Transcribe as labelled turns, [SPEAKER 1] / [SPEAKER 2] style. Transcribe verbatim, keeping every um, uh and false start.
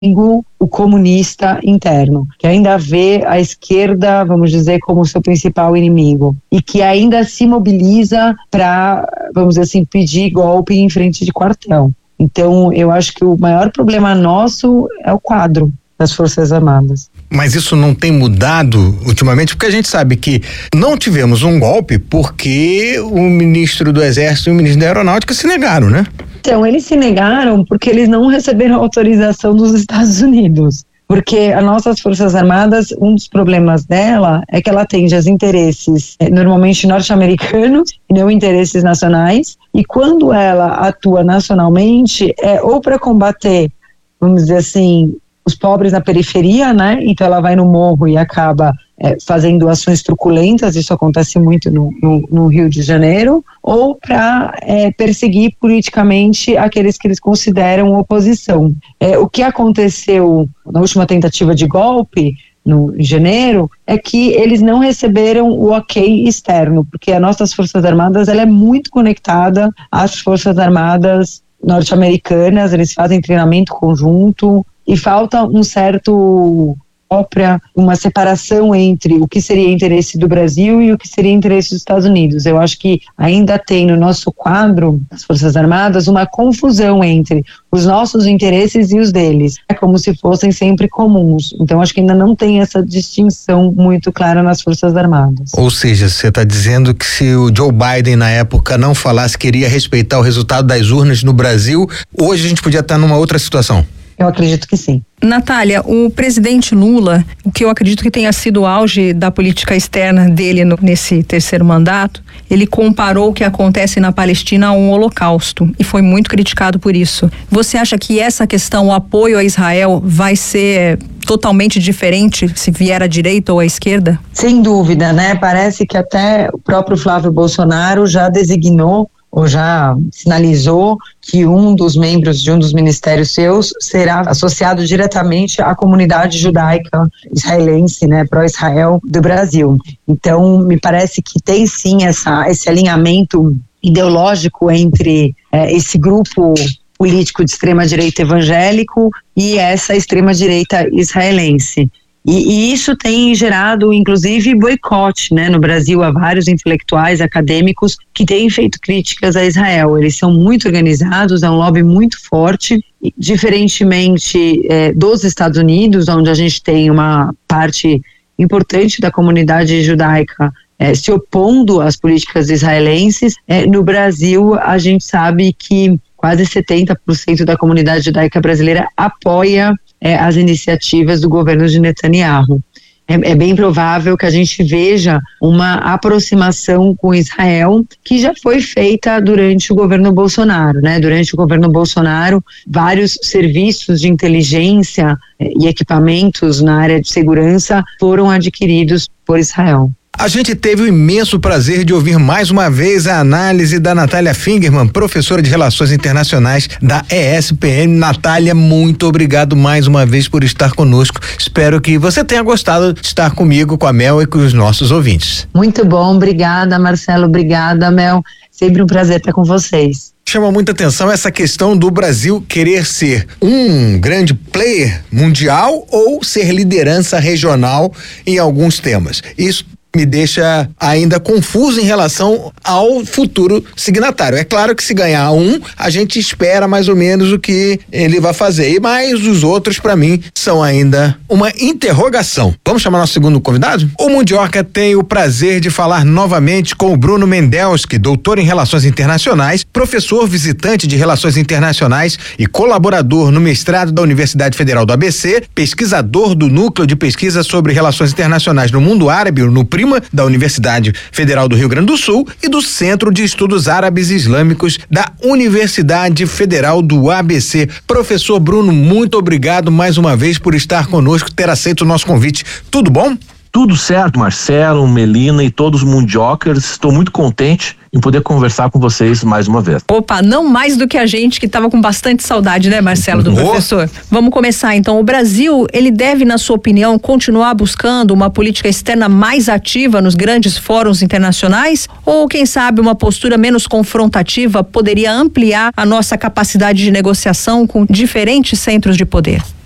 [SPEAKER 1] o comunista interno, que ainda vê a esquerda, vamos dizer, como seu principal inimigo e que ainda se mobiliza para, vamos dizer assim, pedir golpe em frente de quartel. Então, eu acho que o maior problema nosso é o quadro das Forças Armadas.
[SPEAKER 2] Mas isso não tem mudado ultimamente, porque a gente sabe que não tivemos um golpe porque o ministro do Exército e o ministro da Aeronáutica se negaram, né?
[SPEAKER 1] Então, eles se negaram porque eles não receberam autorização dos Estados Unidos. Porque as nossas Forças Armadas, um dos problemas dela é que ela atende aos interesses é, normalmente norte-americanos e não interesses nacionais. E quando ela atua nacionalmente, é ou para combater, vamos dizer assim, os pobres na periferia, né? Então ela vai no morro e acaba é, fazendo ações truculentas, isso acontece muito no, no, no Rio de Janeiro, ou para é, perseguir politicamente aqueles que eles consideram oposição. É, o que aconteceu na última tentativa de golpe, no, em janeiro, é que eles não receberam o ok externo, porque as nossas Forças Armadas ela é muito conectada às Forças Armadas norte-americanas, eles fazem treinamento conjunto, e falta um certo, própria, uma separação entre o que seria interesse do Brasil e o que seria interesse dos Estados Unidos. Eu acho que ainda tem no nosso quadro, das Forças Armadas, uma confusão entre os nossos interesses e os deles. É como se fossem sempre comuns. Então acho que ainda não tem essa distinção muito clara nas Forças Armadas.
[SPEAKER 2] Ou seja, você está dizendo que se o Joe Biden na época não falasse que queria respeitar o resultado das urnas no Brasil, hoje a gente podia estar numa outra situação.
[SPEAKER 1] Eu acredito que sim.
[SPEAKER 3] Natália, o presidente Lula, o que eu acredito que tenha sido o auge da política externa dele no, nesse terceiro mandato, ele comparou o que acontece na Palestina a um holocausto e foi muito criticado por isso. Você acha que essa questão, o apoio a Israel, vai ser totalmente diferente se vier à direita ou à esquerda?
[SPEAKER 1] Sem dúvida, né? Parece que até o próprio Flávio Bolsonaro já designou ou já sinalizou que um dos membros de um dos ministérios seus será associado diretamente à comunidade judaica israelense, né, pró-Israel do Brasil. Então, me parece que tem sim essa, esse alinhamento ideológico entre é, esse grupo político de extrema-direita evangélico e essa extrema-direita israelense. E, e isso tem gerado, inclusive, boicote, né? No Brasil, há vários intelectuais, acadêmicos, que têm feito críticas a Israel. Eles são muito organizados, é um lobby muito forte, diferentemente é, dos Estados Unidos, onde a gente tem uma parte importante da comunidade judaica é, se opondo às políticas israelenses. É, no Brasil, a gente sabe que quase setenta por cento da comunidade judaica brasileira apoia é, as iniciativas do governo de Netanyahu. É, é bem provável que a gente veja uma aproximação com Israel que já foi feita durante o governo Bolsonaro, né? Durante o governo Bolsonaro, vários serviços de inteligência é, e equipamentos na área de segurança foram adquiridos por Israel.
[SPEAKER 2] A gente teve o imenso prazer de ouvir mais uma vez a análise da Natália Fingermann, professora de Relações Internacionais da E S P M. Natália, muito obrigado mais uma vez por estar conosco. Espero que você tenha gostado de estar comigo, com a Mel e com os nossos ouvintes.
[SPEAKER 1] Muito bom, obrigada, Marcelo, obrigada, Mel. Sempre um prazer estar com vocês.
[SPEAKER 2] Chama muita atenção essa questão do Brasil querer ser um grande player mundial ou ser liderança regional em alguns temas. Isso me deixa ainda confuso em relação ao futuro signatário. É claro que se ganhar um, a gente espera mais ou menos o que ele vai fazer, mas os outros, para mim, são ainda uma interrogação. Vamos chamar nosso segundo convidado? O Mundioca tem o prazer de falar novamente com o Bruno Mendelski, doutor em Relações Internacionais, professor visitante de Relações Internacionais e colaborador no mestrado da Universidade Federal do A B C, pesquisador do Núcleo de Pesquisa sobre Relações Internacionais no Mundo Árabe, no PRIMA, da Universidade Federal do Rio Grande do Sul e do Centro de Estudos Árabes e Islâmicos da Universidade Federal do A B C. Professor Bruno, muito obrigado mais uma vez por estar conosco, ter aceito o nosso convite. Tudo bom?
[SPEAKER 4] Tudo certo, Marcelo, Melina e todos os mundiocers. Estou muito contente em poder conversar com vocês mais uma vez.
[SPEAKER 3] Opa, não mais do que a gente que estava com bastante saudade, né, Marcelo, do professor? Vamos começar então. O Brasil, ele deve, na sua opinião, continuar buscando uma política externa mais ativa nos grandes fóruns internacionais? Ou, quem sabe, uma postura menos confrontativa poderia ampliar a nossa capacidade de negociação com diferentes centros de poder?